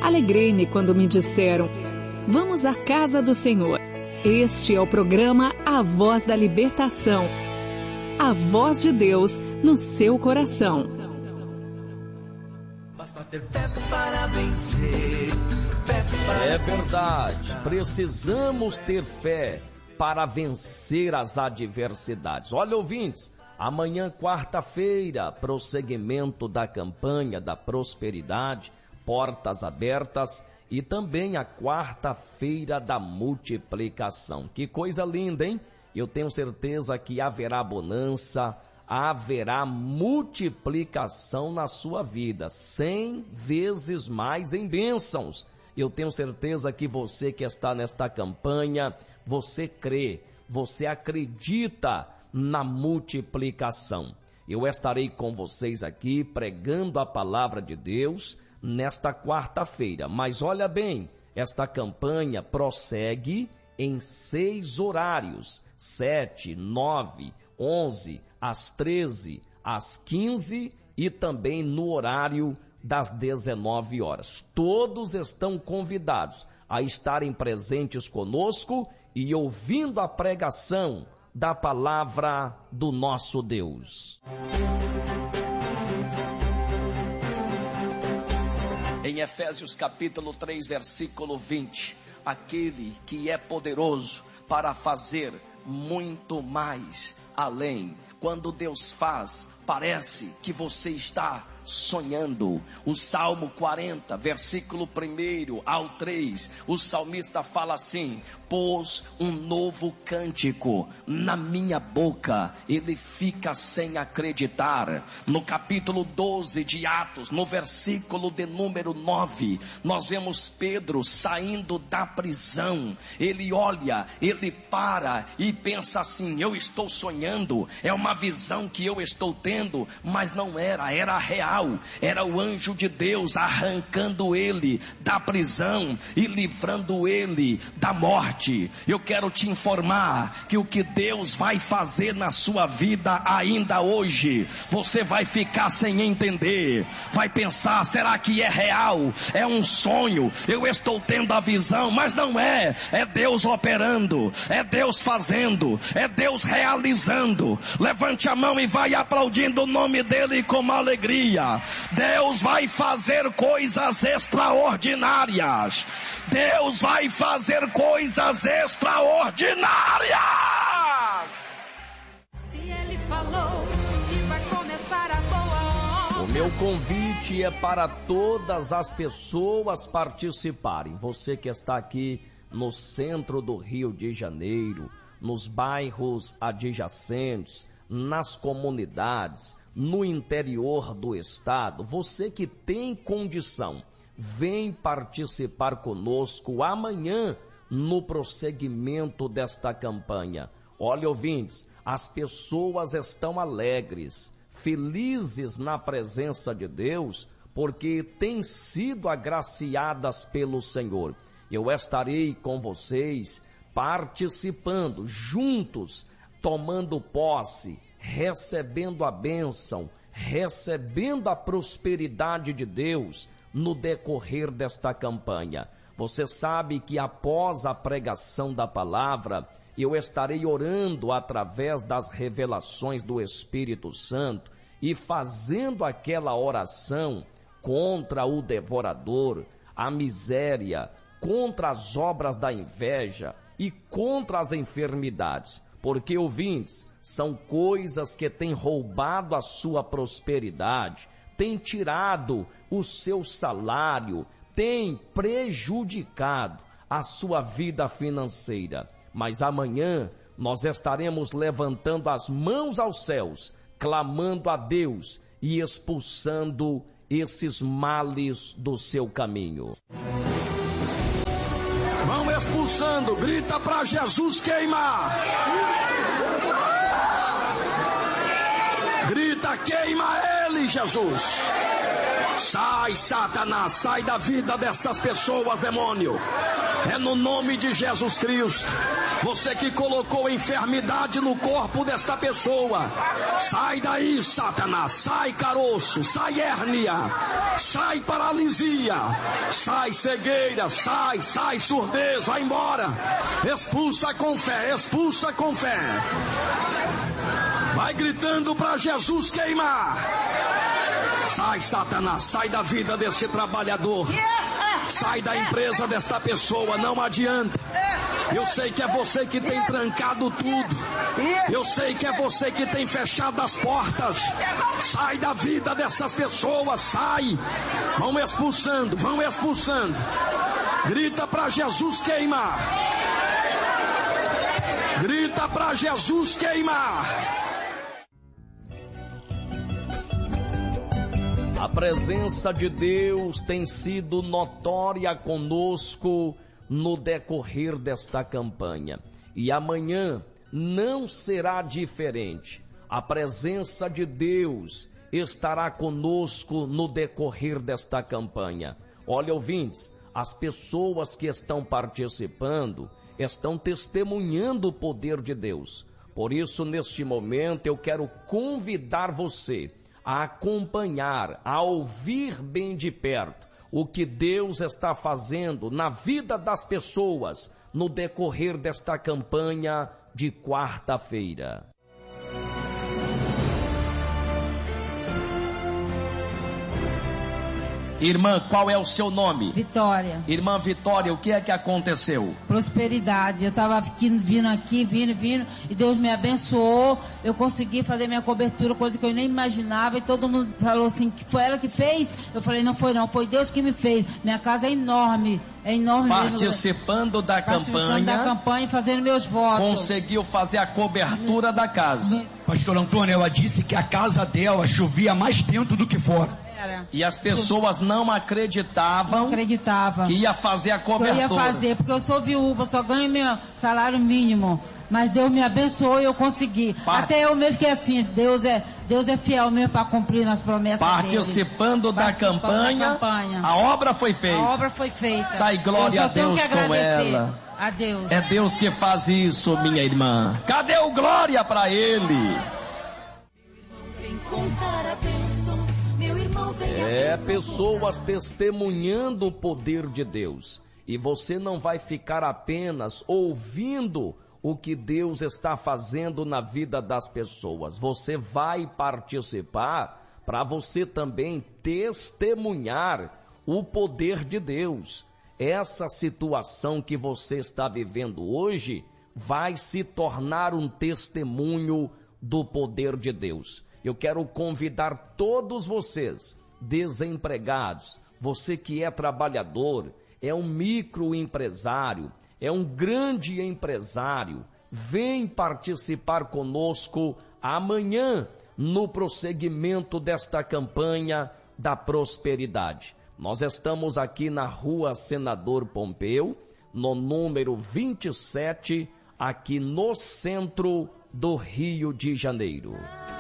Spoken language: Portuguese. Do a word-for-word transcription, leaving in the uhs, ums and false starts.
Alegrei-me quando me disseram: vamos à casa do Senhor. Este é o programa A Voz da Libertação. A voz de Deus no seu coração. Basta ter fé para vencer. Fé para É verdade, precisamos ter fé para vencer as adversidades. Olha, ouvintes, amanhã, quarta-feira, prosseguimento da campanha da prosperidade, portas abertas, e também a quarta-feira da multiplicação. Que coisa linda, hein? Eu tenho certeza que haverá bonança, haverá multiplicação na sua vida, cem vezes mais em bênçãos. Eu tenho certeza que você que está nesta campanha, você crê, você acredita na multiplicação. Eu estarei com vocês aqui pregando a palavra de Deus nesta quarta-feira. Mas olha bem, esta campanha prossegue em seis horários: sete, nove, onze, às treze, às quinze e também no horário das dezenove horas. Todos estão convidados a estarem presentes conosco e ouvindo a pregação da palavra do nosso Deus. Em Efésios capítulo três, versículo vinte, aquele que é poderoso para fazer muito mais além. Quando Deus faz, parece que você está sonhando. O Salmo quarenta, versículo um ao três, o salmista fala assim: pôs um novo cântico na minha boca. Ele fica sem acreditar. No capítulo doze de Atos, no versículo de número nove, nós vemos Pedro saindo da prisão. Ele olha, ele para e pensa assim: eu estou sonhando, é uma visão que eu estou tendo, mas não era, era real. Era o anjo de Deus arrancando ele da prisão e livrando ele da morte. Eu quero te informar que o que Deus vai fazer na sua vida ainda hoje, você vai ficar sem entender, vai pensar: será que é real? É um sonho? Eu estou tendo a visão, mas não é. É Deus operando, é Deus fazendo, é Deus realizando. Levante a mão e vai aplaudindo o nome dele com alegria. Deus vai fazer coisas extraordinárias. Deus vai fazer coisas extraordinárias. Se ele falou que vai começar a boa obra. O meu convite é para todas as pessoas participarem. Você que está aqui no centro do Rio de Janeiro, nos bairros adjacentes, nas comunidades, no interior do estado, você que tem condição, vem participar conosco amanhã no prosseguimento desta campanha. Olha, ouvintes, as pessoas estão alegres, felizes na presença de Deus, porque têm sido agraciadas pelo Senhor. Eu estarei com vocês participando, juntos, tomando posse, recebendo a bênção, recebendo a prosperidade de Deus no decorrer desta campanha. Você sabe que após a pregação da palavra, eu estarei orando através das revelações do Espírito Santo e fazendo aquela oração contra o devorador, a miséria, contra as obras da inveja e contra as enfermidades. Porque, ouvintes, são coisas que têm roubado a sua prosperidade, têm tirado o seu salário, têm prejudicado a sua vida financeira. Mas amanhã nós estaremos levantando as mãos aos céus, clamando a Deus e expulsando esses males do seu caminho. Vão expulsando, grita para Jesus queimar. Grita, queima ele, Jesus. Sai, Satanás, sai da vida dessas pessoas, demônio. É no nome de Jesus Cristo. Você que colocou enfermidade no corpo desta pessoa, sai daí, Satanás. Sai caroço, sai hérnia, sai paralisia, sai cegueira, sai, sai surdez, vai embora. Expulsa com fé, expulsa com fé. Vai gritando para Jesus queimar. Sai, Satanás, sai da vida desse trabalhador. Sai da empresa desta pessoa, não adianta. Eu sei que é você que tem trancado tudo. Eu sei que é você que tem fechado as portas. Sai da vida dessas pessoas, sai. Vão expulsando, vão expulsando. Grita para Jesus queimar. Grita para Jesus queimar. A presença de Deus tem sido notória conosco no decorrer desta campanha. E amanhã não será diferente. A presença de Deus estará conosco no decorrer desta campanha. Olha, ouvintes, as pessoas que estão participando estão testemunhando o poder de Deus. Por isso, neste momento, eu quero convidar você a acompanhar, a ouvir bem de perto o que Deus está fazendo na vida das pessoas no decorrer desta campanha de quarta-feira. Irmã, qual é o seu nome? Vitória. Irmã Vitória, o que é que aconteceu? Prosperidade. Eu estava vindo aqui, vindo, vindo, e Deus me abençoou. Eu consegui fazer minha cobertura, coisa que eu nem imaginava, e todo mundo falou assim, que foi ela que fez? Eu falei, não foi não, foi Deus que me fez. Minha casa é enorme, é enorme. Participando mesmo. da Participando campanha. da campanha e fazendo meus votos. Conseguiu fazer a cobertura da casa. Pastor Antônio, ela disse que a casa dela chovia mais dentro do que fora. Era. E as pessoas não acreditavam, não acreditavam que ia fazer a cobertura. Eu ia fazer, porque eu sou viúva, só ganho meu salário mínimo. Mas Deus me abençoou e eu consegui. Part... Até eu mesmo fiquei assim, Deus é, Deus é fiel mesmo para cumprir nas promessas Participando dele. Da, campanha, da campanha, a obra foi feita. A obra foi feita. Dai glória a Deus com ela. A Deus. É Deus que faz isso, minha irmã. Cadê o glória para Ele? É, pessoas testemunhando o poder de Deus. E você não vai ficar apenas ouvindo o que Deus está fazendo na vida das pessoas. Você vai participar para você também testemunhar o poder de Deus. Essa situação que você está vivendo hoje vai se tornar um testemunho do poder de Deus. Eu quero convidar todos vocês, desempregados, você que é trabalhador, é um microempresário, é um grande empresário, vem participar conosco amanhã no prosseguimento desta campanha da prosperidade. Nós estamos aqui na Rua Senador Pompeu, no número vinte e sete, aqui no centro do Rio de Janeiro.